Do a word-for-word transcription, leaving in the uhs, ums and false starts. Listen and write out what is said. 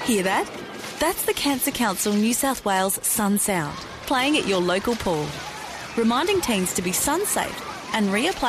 Hear that? That's the Cancer Council New South Wales Sun Sound, playing at your local pool, reminding teens to be sun safe and reapply